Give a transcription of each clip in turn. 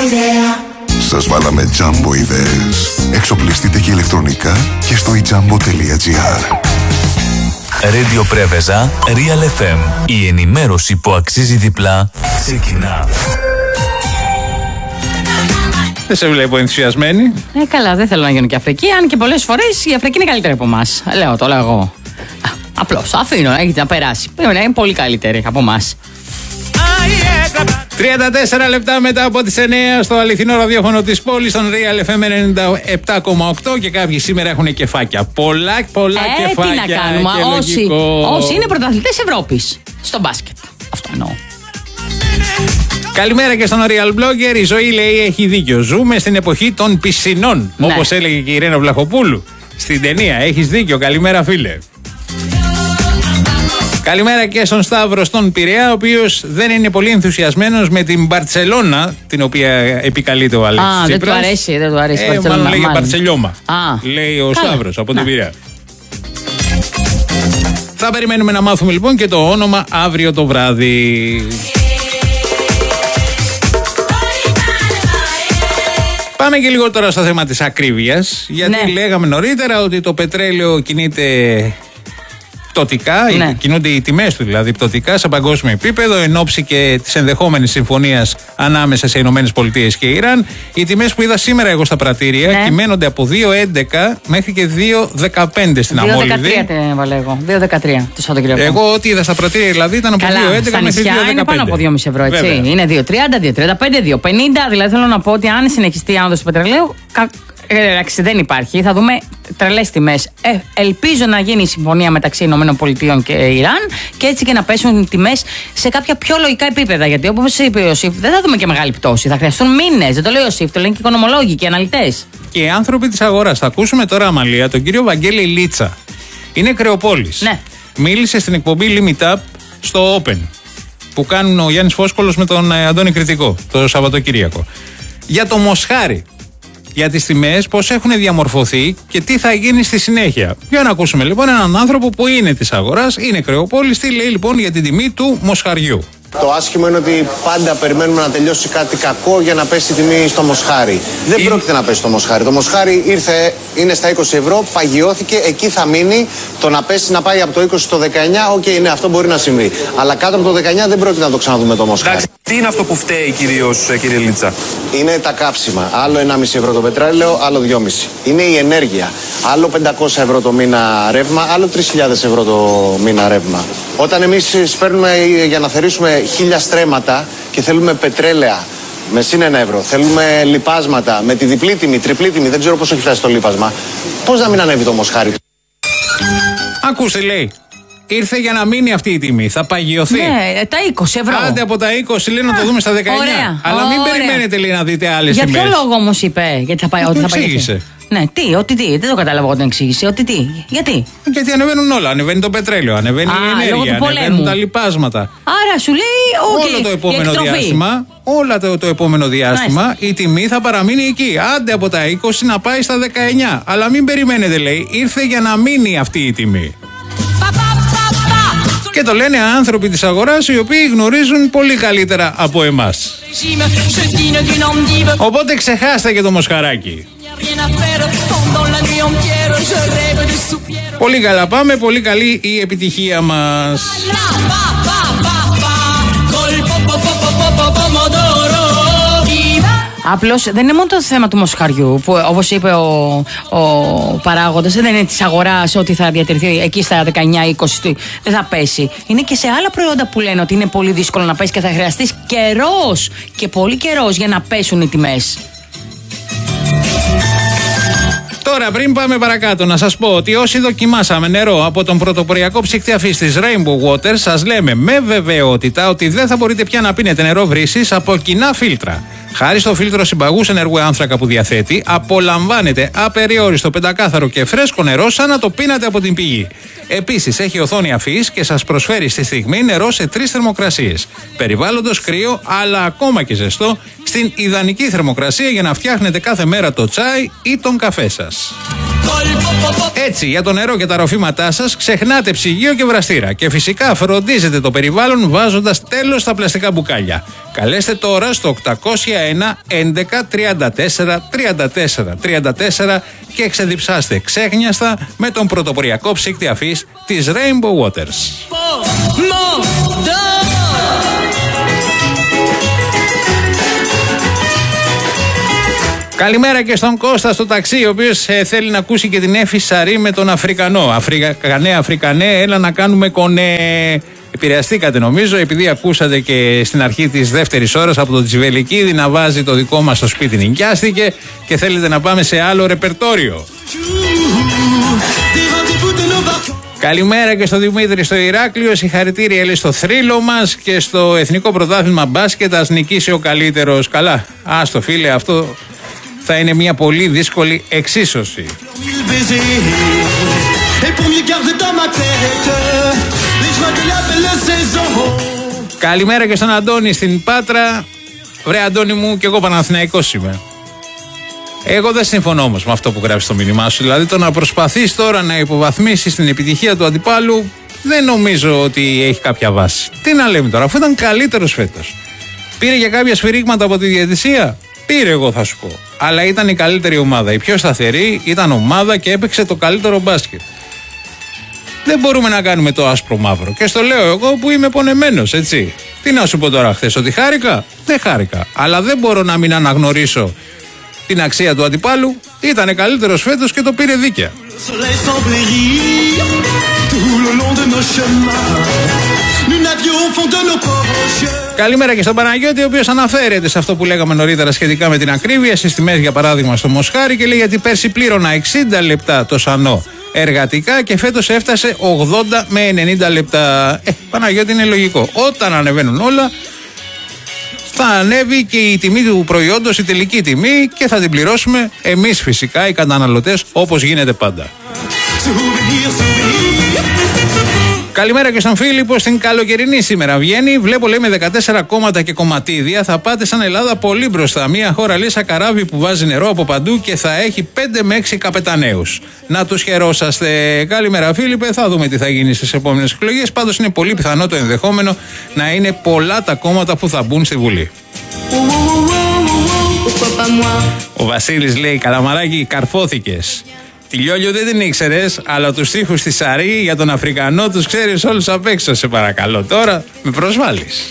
Σας βάλαμε Jumbo ιδέες. Εξοπλιστείτε και ηλεκτρονικά και στο ijambo.gr. Radio Πρέβεζα, Real FM. Η ενημέρωση που αξίζει διπλά ξεκινά. Δεν σε βλέπω ενθουσιασμένη. Καλά, δεν θέλω να γίνω και Αφρική. Αν και πολλές φορές η Αφρική είναι καλύτερη από εμάς. Λέω, το λέω εγώ. Απλώς αφήνω, έχετε να περάσει. Πρέπει να είναι πολύ καλύτερη από εμάς. 34 λεπτά μετά από τις 9 στο αληθινό ραδιόφωνο της πόλης, στον Real FM 97,8, και κάποιοι σήμερα έχουν κεφάκια. Πολλά κεφάκια. Τι να κάνουμε, όσοι είναι πρωταθλητές Ευρώπης στο μπάσκετ. Αυτό εννοώ. Καλημέρα και στον Real Blogger. Η ζωή, λέει, έχει δίκιο. Ζούμε στην εποχή των πισινών, ναι. Όπως έλεγε και η Ρένα Βλαχοπούλου στην ταινία. Έχεις δίκιο. Καλημέρα, φίλε. Καλημέρα και στον Σταύρο στον Πειραιά, ο οποίος δεν είναι πολύ ενθουσιασμένος με την Μπαρτσελώνα, την οποία επικαλείται ο Αλέξης Τσίπρας. Δεν του αρέσει η Μπαρτσελώνα. Μάλλον λέγει Μπαρτσελιώμα. Λέει ο Σταύρος από την Πειραιά. Θα περιμένουμε να μάθουμε λοιπόν και το όνομα αύριο το βράδυ. Πάμε και λίγο τώρα στο θέμα της ακρίβειας, γιατί λέγαμε νωρίτερα ότι το πετρέλαιο κινείται πτωτικά, κινούνται οι τιμές του δηλαδή πτωτικά σε παγκόσμιο επίπεδο, εν ώψη και της ενδεχόμενης συμφωνίας ανάμεσα σε Ηνωμένες Πολιτείες και Ιράν. Οι τιμές που είδα σήμερα εγώ στα πρατήρια κυμαίνονται από 2,11 μέχρι και 2,15 στην Αμόλυδη. 2,13 έβαλα εγώ. 2,13 το Σαββατοκύριακο. Εγώ ό,τι είδα στα πρατήρια δηλαδή ήταν από 2,11 μέχρι 2,15. Είναι πάνω από 2,5 ευρώ, έτσι. Βέβαια. Είναι 2,30, 2,35, 2,50. Δηλαδή θέλω να πω ότι αν συνεχιστεί η άνοδος του πετρελαίου, εντάξει, δεν υπάρχει. Θα δούμε τρελές τιμές. Ελπίζω να γίνει η συμφωνία μεταξύ ΗΠΑ και Ιράν και έτσι και να πέσουν οι τιμές σε κάποια πιο λογικά επίπεδα. Γιατί όπως είπε ο ΣΥΦ, δεν θα δούμε και μεγάλη πτώση. Θα χρειαστούν μήνες. Δεν το λέει ο ΣΥΦ, το λένε και οι οικονομολόγοι και οι αναλυτές. Και οι άνθρωποι της αγοράς. Θα ακούσουμε τώρα, Αμαλία, τον κύριο Βαγγέλη Λίτσα. Είναι Κρεοπόλης. Ναι. Μίλησε στην εκπομπή Limit Up στο Open που κάνουν ο Γιάννης Φόσκολος με τον Αντώνη Κρητικό το Σαββατοκύριακο. Για το μοσχάρι. Για τις τιμές, πώς έχουν διαμορφωθεί και τι θα γίνει στη συνέχεια. Για να ακούσουμε λοιπόν έναν άνθρωπο που είναι της αγοράς, είναι Κρεοπόλης, τι λέει λοιπόν για την τιμή του μοσχαριού. Το άσχημο είναι ότι πάντα περιμένουμε να τελειώσει κάτι κακό για να πέσει η τιμή στο μοσχάρι. Δεν πρόκειται να πέσει το μοσχάρι. Το μοσχάρι είναι στα 20 ευρώ, παγιώθηκε, εκεί θα μείνει. Το να πέσει να πάει από το 20 στο 19, ναι, αυτό μπορεί να συμβεί. Αλλά κάτω από το 19 δεν πρόκειται να το ξαναδούμε το μοσχάρι. Εντάξει, τι είναι αυτό που φταίει κυρίως, κύριε Λίτσα? Είναι τα καύσιμα. Άλλο 1,5 ευρώ το πετρέλαιο, άλλο 2,5. Είναι η ενέργεια. Άλλο 500 ευρώ το μήνα ρεύμα, άλλο 3.000 ευρώ το μήνα ρεύμα. Όταν εμείς σπέρνουμε για να θερήσουμε 1.000 στρέμματα και θέλουμε πετρέλαια με συν 1 ευρώ, θέλουμε λιπάσματα με τη διπλή τιμή, τριπλή τιμή, δεν ξέρω πόσο έχει φτάσει το λίπασμα, πώς να μην ανέβει το μοσχάρι? Ακούστε, λέει. Ήρθε για να μείνει αυτή η τιμή. Θα παγιωθεί. Ναι, τα 20 ευρώ. Άντε από τα 20 λέει να το δούμε στα 19. Ωραία, αλλά μην περιμένετε, λέει, να δείτε άλλες τιμές. Για ποιο λόγο όμως είπε, γιατί θα πάει, ότι θα παγιωθεί? Ναι, τι, δεν το κατάλαβα εγώ όταν εξήγησε. Ότι τι, γιατί? Γιατί ανεβαίνουν όλα. Ανεβαίνει το πετρέλαιο, ανεβαίνει η ενέργεια, ανεβαίνουν τα λιπάσματα. Άρα σου λέει, όλο το επόμενο διάστημα, το επόμενο διάστημα η τιμή θα παραμείνει εκεί. Άντε από τα 20 να πάει στα 19. Αλλά μην περιμένετε, λέει, ήρθε για να μείνει αυτή η τιμή. Και το λένε άνθρωποι της αγοράς οι οποίοι γνωρίζουν πολύ καλύτερα από εμάς. Οπότε ξεχάστε και το μοσχαράκι. Πολύ καλά πάμε, πολύ καλή η επιτυχία μας. Απλώς δεν είναι μόνο το θέμα του μοσχαριού, που όπως είπε ο παράγοντας, δεν είναι της αγοράς ότι θα διατηρηθεί εκεί στα 19-20, δεν θα πέσει. Είναι και σε άλλα προϊόντα που λένε ότι είναι πολύ δύσκολο να πέσει και θα χρειαστείς καιρός και πολύ καιρός για να πέσουν οι τιμές. Τώρα, πριν πάμε παρακάτω, να σας πω ότι όσοι δοκιμάσαμε νερό από τον πρωτοποριακό ψυκτή αφής της Rainbow Water, σας λέμε με βεβαιότητα ότι δεν θα μπορείτε πια να πίνετε νερό βρύσης από κοινά φίλτρα. Χάρη στο φίλτρο συμπαγούς ενεργού άνθρακα που διαθέτει, απολαμβάνετε απεριόριστο, πεντακάθαρο και φρέσκο νερό σαν να το πίνατε από την πηγή. Επίσης, έχει οθόνη αφής και σας προσφέρει στη στιγμή νερό σε 3 θερμοκρασίες. Περιβάλλοντος κρύο, αλλά ακόμα και ζεστό, στην ιδανική θερμοκρασία για να φτιάχνετε κάθε μέρα το τσάι ή τον καφέ σας. Έτσι, για το νερό και τα ροφήματά σας ξεχνάτε ψυγείο και βραστήρα. Και φυσικά φροντίζετε το περιβάλλον βάζοντας τέλος στα πλαστικά μπουκάλια. Καλέστε τώρα στο 801 11 34 34 34 και εξεδιψάστε ξέχνιαστα με τον πρωτοποριακό ψύκτη αφής της Rainbow Waters. Καλημέρα και στον Κώστα στο ταξί, ο οποίος θέλει να ακούσει και την Έφη Σαρή με τον Αφρικανό. Αφρικανέ, έλα να κάνουμε κονέ. Επηρεαστήκατε νομίζω, επειδή ακούσατε και στην αρχή της δεύτερης ώρας από τον Τσιβελικίδη να βάζει το δικό μας στο σπίτι νοικιάστηκε και θέλετε να πάμε σε άλλο ρεπερτόριο. Καλημέρα και στο Δημήτρη στο Ηράκλειο. Συγχαρητήρια λέει στο θρύλο μας και στο Εθνικό Πρωτάθλημα Μπάσκετ. Ας νικήσει ο καλύτερος. Καλά, άστο φίλε, αυτό θα είναι μια πολύ δύσκολη εξίσωση. Καλημέρα και στον Αντώνη στην Πάτρα. Βρε Αντώνη μου, και εγώ Παναθηναϊκός είμαι. Εγώ δεν συμφωνώ όμως με αυτό που γράφει στο μήνυμά σου. Δηλαδή το να προσπαθείς τώρα να υποβαθμίσεις την επιτυχία του αντιπάλου δεν νομίζω ότι έχει κάποια βάση. Τι να λέμε τώρα, αφού ήταν καλύτερος φέτος. Πήρε για κάποια σφυρίγματα από τη διαιτησία. Πήρε, εγώ θα σου πω. Αλλά ήταν η καλύτερη ομάδα. Η πιο σταθερή ήταν ομάδα και έπαιξε το καλύτερο μπάσκετ. Δεν μπορούμε να κάνουμε το άσπρο μαύρο. Και στο λέω εγώ που είμαι πονεμένος, έτσι. Τι να σου πω τώρα χθες, ότι χάρηκα? Δεν χάρηκα. Αλλά δεν μπορώ να μην αναγνωρίσω την αξία του αντιπάλου. Ήτανε καλύτερος φέτος και το πήρε δίκαια. Καλημέρα και στον Παναγιώτη, ο οποίος αναφέρεται σε αυτό που λέγαμε νωρίτερα σχετικά με την ακρίβεια στις τιμές, για παράδειγμα στο Μοσχάρι, και λέει γιατί πέρσι πλήρωνα 60 λεπτά το σανό εργατικά και φέτος έφτασε 80 με 90 λεπτά. Παναγιώτη, είναι λογικό. Όταν ανεβαίνουν όλα, θα ανέβει και η τιμή του προϊόντος, η τελική τιμή, και θα την πληρώσουμε εμείς φυσικά οι καταναλωτές, όπως γίνεται πάντα. Καλημέρα και στον Φίλιππο στην καλοκαιρινή σήμερα. Βγαίνει, βλέπω λέει με 14 κόμματα και κομματίδια. Θα πάτε σαν Ελλάδα πολύ μπροστά. Μια χώρα λέει σαν καράβι που βάζει νερό από παντού και θα έχει 5 με 6 καπεταναίους. Να τους χαιρόσαστε. Καλημέρα Φίλιππε, θα δούμε τι θα γίνει στις επόμενες εκλογές. Πάντως είναι πολύ πιθανό το ενδεχόμενο να είναι πολλά τα κόμματα που θα μπουν στη Βουλή. Ο Βασίλης λέει, Καλαμαράκη, καρφώθηκες. Τη Λιόλιο δεν την ήξερες, αλλά τους στίχους της Σαρή για τον Αφρικανό τους ξέρεις όλους απ' έξω. Σε παρακαλώ, τώρα με προσβάλλεις.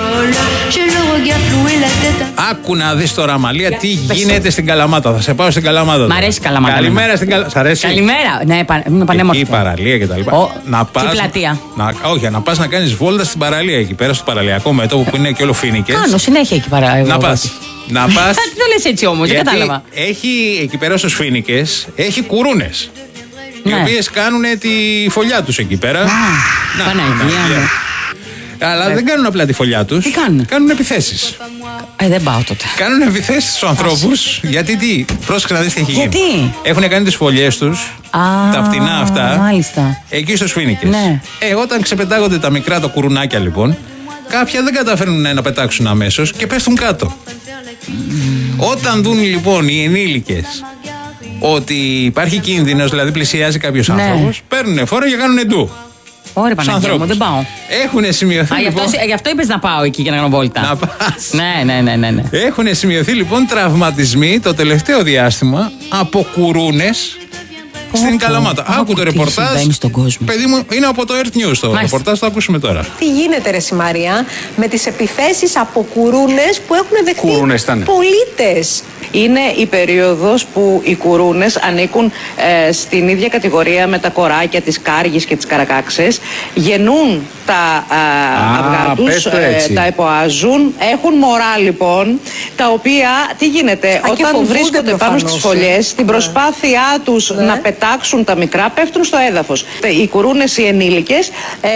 Άκου να δεις τώρα, Αμαλία, τι γίνεται στην Καλαμάτα. Θα σε πάω στην Καλαμάτα. Μ' αρέσει η Καλαμάτα. Καλημέρα στην Καλαμάτα. Σ' αρέσει? Καλημέρα. Ναι, πανέμορφη. Εκεί η παραλία και τα λοιπά. Και πλατεία. Όχι, να πας να κάνεις βόλτα στην παραλία εκεί πέρα, στο παραλιακό μέτωπο που είναι και όλο φοίνικες. Κάνω συνέχεια εκεί παραλία. Να πας. Να πας. Τι το λες έτσι όμως, δεν κατάλαβα. Έχει εκεί πέρα στους φοίνικες, έχει κουρούνες. Οι οποίες κάνουν τη φωλιά τους εκεί πέρα. Παναγία μου. Αλλά δεν κάνουν απλά τη φωλιά τους. Τι κάνουν? Κάνουν επιθέσεις. Δεν πάω τότε. Κάνουν επιθέσεις στους ανθρώπους. Γιατί τι, πρόσεξε να δεις τι έχει γίνει. Γιατί? Έχουν κάνει τις φωλιές τους, τα φτηνά αυτά, μάλιστα, εκεί στους φοίνικες. Ναι. Όταν ξεπετάγονται τα μικρά τα κουρουνάκια λοιπόν, κάποια δεν καταφέρνουν να πετάξουν αμέσως και πέφτουν κάτω. Όταν δουν λοιπόν οι ενήλικες ότι υπάρχει κίνδυνος, δηλαδή πλησιάζει κάποιος άνθρωπος, παίρνουν φόρο και κάνουν ντου. Ωραία, Παναγία μου, δεν πάω. Έχουν σημειωθεί. Γι' αυτό είπες να πάω εκεί για να κάνω βόλτα. Να πας. Ναι. Έχουν σημειωθεί λοιπόν τραυματισμοί το τελευταίο διάστημα από κουρούνες στην Καλαμάτα. Άκου το ρεπορτάζ. Παιδί μου, είναι από το Earth News το ρεπορτάζ, το ακούσουμε τώρα. Τι γίνεται, ρε Μαρία, με τις επιθέσεις από κουρούνες που έχουν δεχτεί πολίτες? Είναι η περίοδος που οι κουρούνες ανήκουν στην ίδια κατηγορία με τα κοράκια, τις κάργες και τις καρακάξες. Γεννούν τα αυγά τους, τα εποάζουν, έχουν μωρά λοιπόν, τα οποία, τι γίνεται, όταν βρίσκονται πάνω στις φωλιές, στην προσπάθειά τους να πετάξουν τα μικρά, πέφτουν στο έδαφος. Οι κουρούνες, οι ενήλικες,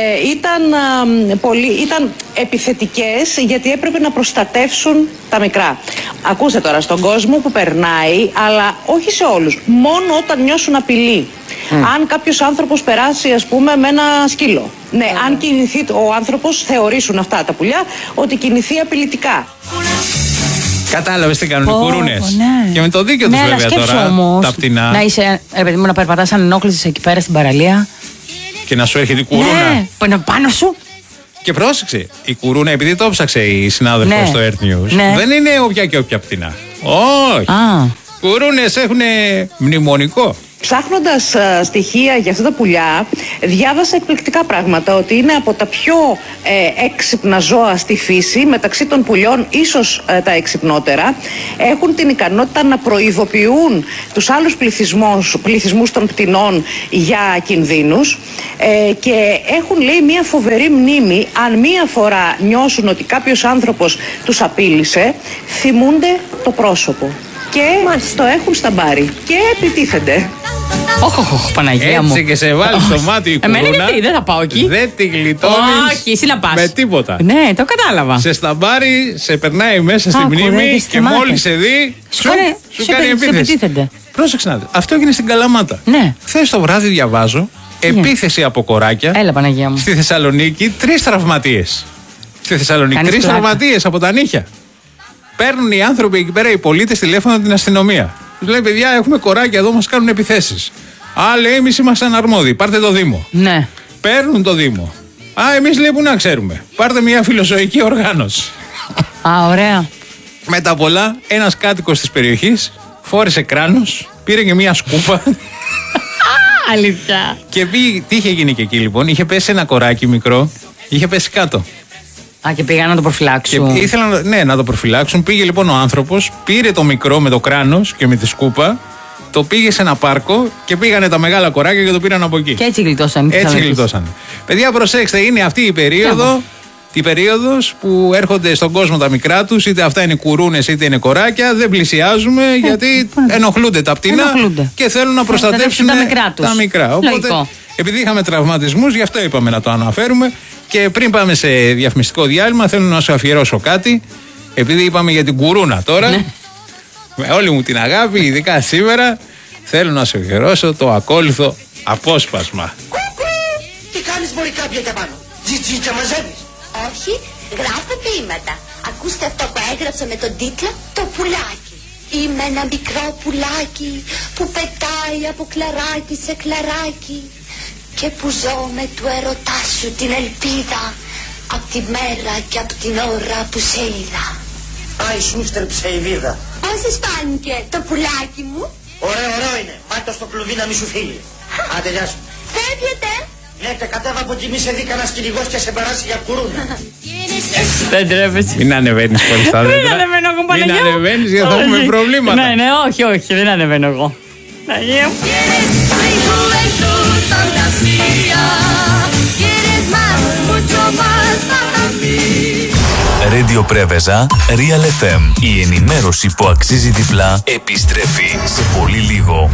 ήταν επιθετικές γιατί έπρεπε να προστατεύσουν τα μικρά. Ακούστε τώρα, στον κόσμο που περνάει, αλλά όχι σε όλους, μόνο όταν νιώσουν απειλή. Αν κάποιος άνθρωπος περάσει, ας πούμε, με ένα σκύλο. Ναι, αν κινηθεί ο άνθρωπος, θεωρήσουν αυτά τα πουλιά ότι κινηθεί απειλητικά. Κατάλαβες τι κάνουν οι κουρούνες. Ναι. Και με το δίκιο τους βέβαια τώρα. Όμως, τα πτηνά. Να είσαι, παιδί μου, να περπατάς ανενόχλητος εκεί πέρα στην παραλία. Και να σου έρχεται η κουρούνα. Ναι, πάνω σου. Και πρόσεξε, η κουρούνα, επειδή το ψάξε η συνάδελφος Ναι. στο Earth News, Ναι. δεν είναι όποια και όποια πτηνά. Όχι. Κουρούνες έχουν μνημονικό. Ψάχνοντας στοιχεία για αυτά τα πουλιά, διάβασα εκπληκτικά πράγματα, ότι είναι από τα πιο έξυπνα ζώα στη φύση, μεταξύ των πουλιών ίσως τα εξυπνότερα. Έχουν την ικανότητα να προειδοποιούν τους άλλους πληθυσμούς των πτηνών για κινδύνους και έχουν, λέει, μια φοβερή μνήμη. Αν μία φορά νιώσουν ότι κάποιος άνθρωπος τους απείλησε, θυμούνται το πρόσωπο και το έχουν στα μπάρι και επιτίθενται. Όχι, Παναγία μου. Έτσι και σε βάλει στο μάτι η κουρούνα. Εμένα γιατί δεν θα πάω εκεί. Δεν τη γλιτώνεις. Όχι, εσύ να πας. Με τίποτα. Ναι, το κατάλαβα. Σε σταμπάρει, σε περνάει μέσα στη μνήμη και μόλις σε δει, σου κάνει επίθεση. Πρόσεξε να δεις. Αυτό έγινε στην Καλαμάτα. Ναι. Χθες το βράδυ διαβάζω επίθεση από κοράκια. Έλα, Παναγία μου. Στη Θεσσαλονίκη 3 τραυματίες. Στη Θεσσαλονίκη 3 τραυματίες από τα νύχια. Παίρνουν οι άνθρωποι εκεί πέρα, οι πολίτες, τηλέφωνο την αστυνομία. Τους λέει: παιδιά, έχουμε κοράκια εδώ, μας κάνουν επιθέσεις. Λέει: εμείς είμαστε αναρμόδιοι, πάρτε το Δήμο. Ναι. Παίρνουν το Δήμο. Εμείς λέει που να ξέρουμε. Πάρτε μια φιλοζωική οργάνωση. Ωραία. Μετά πολλά, ένας κάτοικος της περιοχής φόρεσε κράνος, πήρε και μια σκούπα. Αλήθεια. Και πήγε, τι είχε γίνει και εκεί λοιπόν, είχε πέσει ένα κοράκι μικρό, είχε πέσει κάτω. Και πήγαν να το προφυλάξουν. Και ήθελαν να το προφυλάξουν. Πήγε λοιπόν ο άνθρωπος, πήρε το μικρό με το κράνος και με τη σκούπα, το πήγε σε ένα πάρκο και πήγανε τα μεγάλα κοράκια και το πήραν από εκεί. Και έτσι γλιτώσαν. Έτσι γλιτώσαν. Παιδιά, προσέξτε, είναι αυτή η περίοδο. Η περίοδος που έρχονται στον κόσμο τα μικρά τους, είτε αυτά είναι κουρούνες είτε είναι κοράκια, δεν πλησιάζουμε γιατί ενοχλούνται τα πτηνά και θέλουν να προστατεύσουν τα μικρά. Οπότε, επειδή είχαμε τραυματισμούς, γι' αυτό είπαμε να το αναφέρουμε. Και πριν πάμε σε διαφημιστικό διάλειμμα, θέλω να σου αφιερώσω κάτι. Επειδή είπαμε για την κουρούνα τώρα, με όλη μου την αγάπη, ειδικά σήμερα, θέλω να σου αφιερώσω το ακόλουθο απόσπασμα. Τι κάνεις, μπορεί κάποια και πάνω? Τζιτζίτσα μαζεύεις? Όχι, γράφω ποίηματα. Ακούστε αυτό που έγραψα με τον τίτλο «Το πουλάκι». Είμαι ένα μικρό πουλάκι που πετάει από κλαράκι σε κλαράκι και που ζω με του ερωτά σου την ελπίδα απ' τη μέρα και απ' την ώρα που σε είδα. Άι σνούστρεψε η βίδα. Πώς σας φάνηκε το πουλάκι μου? Ωραίο είναι. Μάτω στο κλουβί να μη σου φύγει. Άντε, γεια σου. Φεύγετε? Ναι, και κατέβα από εκεί, μη σε δει κανένας κυνηγός και σε περάσει για κουρούνα. Δεν τρέπεσαι. Μην ανεβαίνεις πολύ στα δέντρα. Δεν ανεβαίνω εγώ, Παναγία. Μην ανεβαίνεις γιατί θα έχουμε προβλήματα. Ναι, όχι, δεν ανεβαίνω εγώ. Παναγία μου. Radio Πρέβεζα, Real FM. Η ενημέρωση που αξίζει διπλά επιστρέφει σε πολύ λίγο.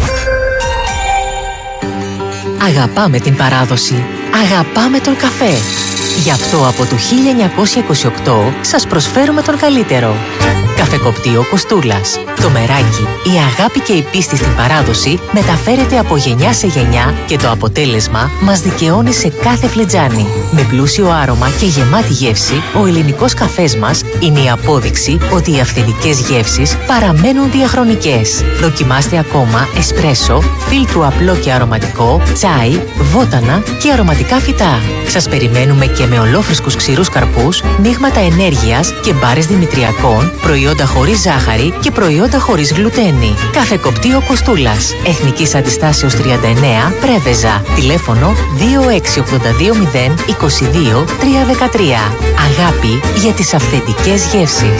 Αγαπάμε την παράδοση. Αγαπάμε τον καφέ. Γι' αυτό από το 1928 σας προσφέρουμε τον καλύτερο. Καφεκοπτείο Κοστούλας. Το μεράκι, η αγάπη και η πίστη στην παράδοση μεταφέρεται από γενιά σε γενιά και το αποτέλεσμα μας δικαιώνει σε κάθε φλιτζάνι. Με πλούσιο άρωμα και γεμάτη γεύση, ο ελληνικός καφές μας είναι η απόδειξη ότι οι αυθεντικές γεύσεις παραμένουν διαχρονικές. Δοκιμάστε ακόμα εσπρέσο, φίλτρου απλό και αρωματικό, τσάι, βότανα και αρωματικά φυτά. Σας περιμένουμε και με ολόφρυσκους ξηρούς καρπούς, μείγματα ενέργειας και μπάρες δημητριακών, προϊόντα χωρίς ζάχαρη και προϊόντα χωρίς γλουτένη. Καφεκοπτείο Κοστούλας. Εθνικής Αντιστάσεως 39, Πρέβεζα. Τηλέφωνο 2682022 Αγάπη για τις αυθεντικές γεύσεις.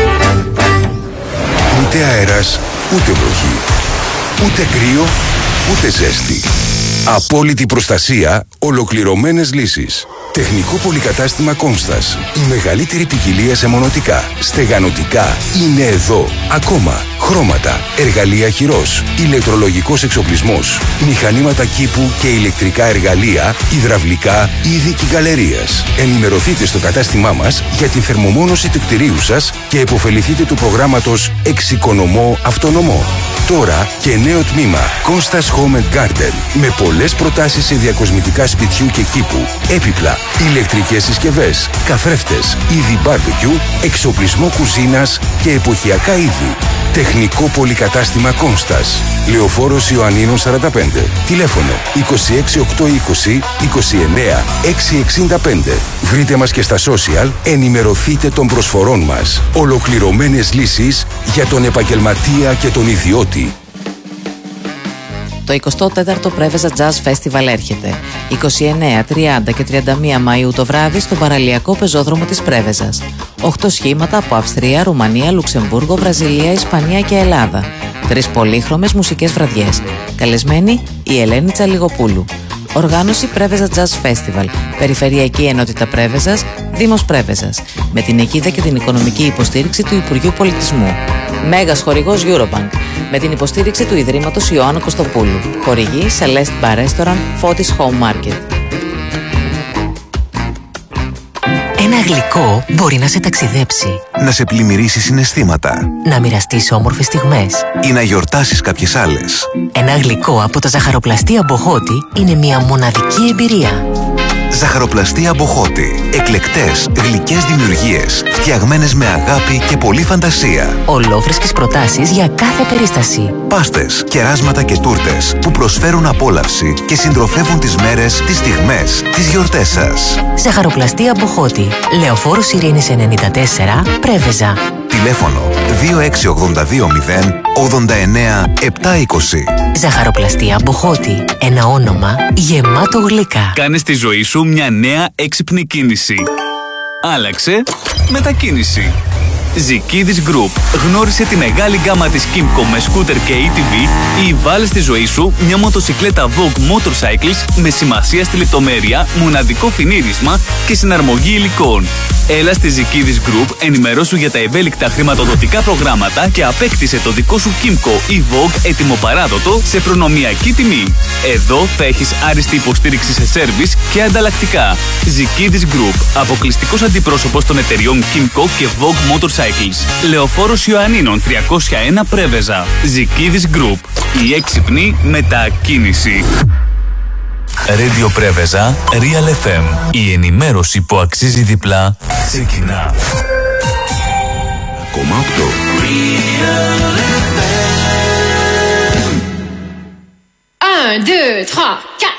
Ούτε αέρας, ούτε βροχή. Ούτε κρύο, ούτε ζέστη. Απόλυτη προστασία, ολοκληρωμένες λύσεις. Τεχνικό πολυκατάστημα Κόμστας. Η μεγαλύτερη ποικιλία σε μονοτικά, στεγανοτικά είναι εδώ. Ακόμα χρώματα, εργαλεία χειρός, ηλεκτρολογικός εξοπλισμός, μηχανήματα κήπου και ηλεκτρικά εργαλεία, υδραυλικά, είδη γκαλερίας. Ενημερωθείτε στο κατάστημά μας για την θερμομόνωση του κτηρίου σας και επωφεληθείτε του προγράμματος Εξοικονομώ Αυτονομώ. Τώρα και νέο τμήμα Κώστας Home & Garden με πολλές προτάσεις σε διακοσμητικά σπιτιού και κήπου, έπιπλα, ηλεκτρικές συσκευές, καθρέφτες, είδη barbecue, εξοπλισμό κουζίνας και εποχιακά είδη. Τεχνικό πολυκατάστημα Κώστας. Λεωφόρος Ιωαννίνων 45. Τηλέφωνο 26820 29 665. Βρείτε μας και στα social, ενημερωθείτε των προσφορών μας. Ολοκληρωμένες λύσεις για τον επαγγελματία και τον ιδιώτη. Το 24ο Πρέβεζα Jazz Festival έρχεται 29, 30 και 31 Μαΐου το βράδυ στον παραλιακό πεζόδρομο της Πρέβεζας. 8 σχήματα από Αυστρία, Ρουμανία, Λουξεμβούργο, Βραζιλία, Ισπανία και Ελλάδα. 3 πολύχρωμες μουσικές βραδιές. Καλεσμένη η Ελένη Τσαλιγοπούλου. Οργάνωση Πρέβεζα Jazz Festival. Περιφερειακή Ενότητα Πρέβεζας, Δήμος Πρέβεζας. Με την αιγίδα και την οικονομική υποστήριξη του Υπουργείου Πολιτισμού. Μέγας χορηγός Eurobank. Με την υποστήριξη του Ιδρύματος Ιωάννου Κωστοπούλου. Χορηγή Celeste Bar Restaurant, Fotis Home Market. Ένα γλυκό μπορεί να σε ταξιδέψει, να σε πλημμυρίσει συναισθήματα, να μοιραστείς όμορφες στιγμές ή να γιορτάσεις κάποιες άλλες. Ένα γλυκό από τα ζαχαροπλαστεία Μποχώτη είναι μια μοναδική εμπειρία. Ζαχαροπλαστεία Μποχώτη. Εκλεκτές, γλυκές δημιουργίες, φτιαγμένες με αγάπη και πολλή φαντασία. Ολόφρεσκες προτάσεις για κάθε περίσταση. Πάστες, κεράσματα και τούρτες που προσφέρουν απόλαυση και συντροφεύουν τις μέρες, τις στιγμές, τις γιορτές σας. Ζαχαροπλαστεία Μποχώτη. Λεωφόρος Ειρήνης 94, Πρέβεζα. Τηλέφωνο 2682 89 720. Ζαχαροπλαστεία Μποχώτη. Ένα όνομα γεμάτο γλυκά. Κάνε στη ζωή σου μια νέα έξυπνη κίνηση. Άλλαξε μετακίνηση. Ζικίδης Group. Γνώρισε τη μεγάλη γκάμα της Kimco με σκούτερ και ATV ή βάλε στη ζωή σου μια μοτοσικλέτα Vogue Motorcycles με σημασία στη λεπτομέρεια, μοναδικό φινίρισμα και συναρμογή υλικών. Έλα στη Ζικίδης Group, ενημερώσου για τα ευέλικτα χρηματοδοτικά προγράμματα και απέκτησε το δικό σου Kimco ή Vogue ετοιμοπαράδοτο σε προνομιακή τιμή. Εδώ θα έχεις άριστη υποστήριξη σε σέρβις και ανταλλακτικά. Ζικίδης Group. Αποκλειστικός αντιπρόσωπος των εταιριών Kimco και Vogue Motorcycles. Λεωφόρος Ιωαννίνων 301 Πρέβεζα. Ζικίδης Group. Η έξυπνη μετακίνηση. Radio Πρέβεζα, Real FM. Η ενημέρωση που αξίζει διπλά ξεκινά. Ακόμα 8. Real FM. 1, 2, 3, 4.